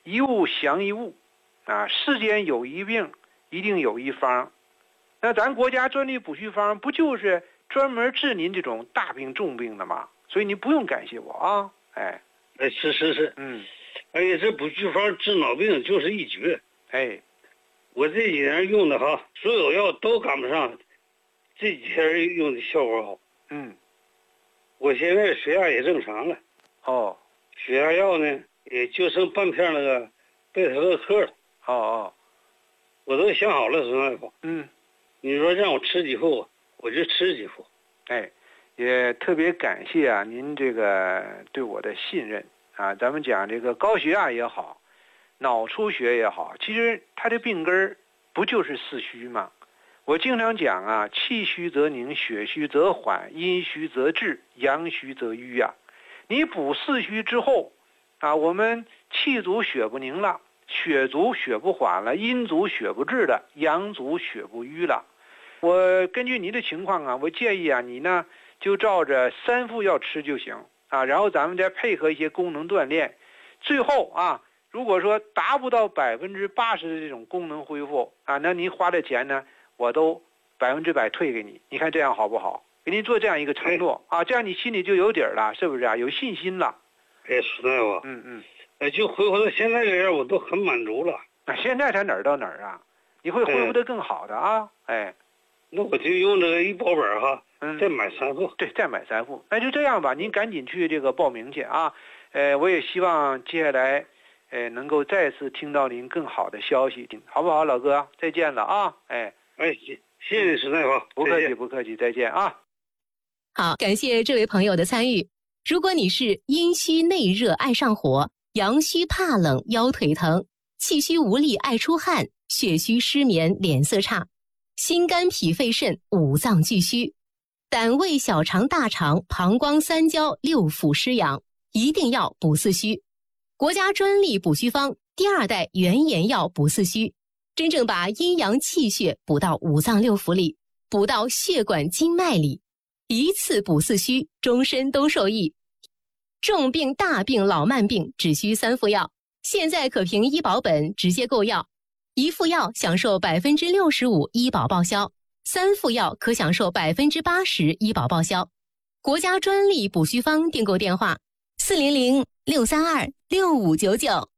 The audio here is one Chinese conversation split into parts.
一物降一物啊，世间有一病，一定有一方。那咱国家专利补虚方不就是专门治您这种大病重病的吗？所以你不用感谢我啊，哎， 是，而且这补虚方治脑病就是一绝， 哎， 我这几年用的哈，所有药都赶不上，这几天用的效果好。我现在血压也正常了。 哦， 血压药呢，也就剩半片那个贝塔乐特了。 哦， 我都想好了，孙大夫。你说让我吃几副，我就吃几副。 哎，也特别感谢啊您这个对我的信任啊。咱们讲这个高血压也好，脑出血也好，其实它的病根不就是四虚吗？我经常讲啊，气虚则凝，血虚则缓，阴虚则滞，阳虚则瘀啊。你补四虚之后啊，我们气足血不凝了，血足血不缓了，阴足血不滞了，阳足血不瘀了。我根据您的情况啊，我建议啊，你呢就照着3副药吃就行啊，然后咱们再配合一些功能锻炼，最后啊，如果说达不到80%的这种功能恢复啊，那您花的钱呢，我都100%退给你。你看这样好不好？给您做这样一个承诺啊，这样你心里就有底儿了，是不是啊？有信心了。 哎，孙大夫，就恢复到现在这样，我都很满足了。 现在才哪儿到哪儿啊？你会恢复得更好的啊！哎， 那我就用这个医保本哈，再买3副。 对，再买3副。那就这样吧，您赶紧去这个报名去啊！我也希望接下来，能够再次听到您更好的消息，好不好，老哥？再见了啊！哎， 谢谢你，孙大夫， 不客气，再见啊！ 好，感谢这位朋友的参与。如果你是阴虚内热爱上火，阳虚怕冷腰腿疼，气虚无力爱出汗，血虚失眠脸色差，心肝脾肺肾五脏俱虚，胆胃小肠大肠膀胱三焦六腑失养，一定要补四虚。国家专利补虚方第2代原研药补四虚，真正把阴阳气血补到五脏六腑里，补到血管经脉里，一次补四虚，终身都受益。重病大病老慢病只需3副药，现在可凭医保本直接购药，1副药享受65%医保报销，3副药可享受80%医保报销。国家专利补虚方订购电话400-632-6599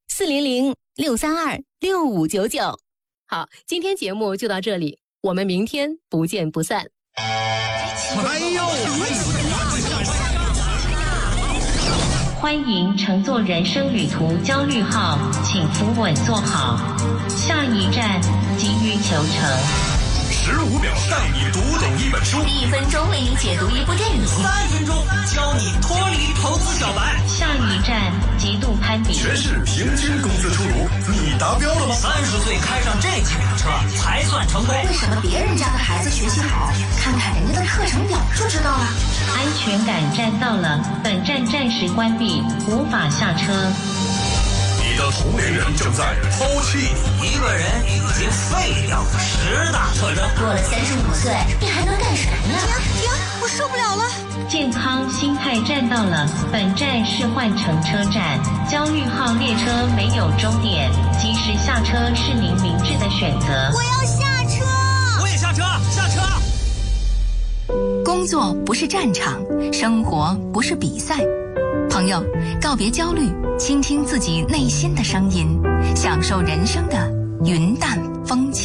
400-632-6599。好，今天节目就到这里，我们明天不见不散。 欢迎乘坐人生旅途焦虑号，请扶稳坐好，下一站急于求成。 15秒带你读懂一本书 ，1分钟为你解读一部电影 ，3分钟教你脱离投资小白。 下一站极度攀比， 全市平均工资出炉，你达标了吗？30岁开上这几辆车才算成功。 为什么别人家的孩子学习好？看看人家的课程表就知道了。 安全感站到了，本站暂时关闭，无法下车。 你的同龄人正在抛弃你， 一个人已经废掉10大特征。 过了35岁，你还能干什么呀？ 停！我受不了了。 健康心态站到了，本站是换乘车站，焦虑号列车没有终点，及时下车是您明智的选择。 我要下车！ 我也下车！下车！ 工作不是战场，生活不是比赛。朋友，告别焦虑，倾听自己内心的声音，享受人生的云淡风轻。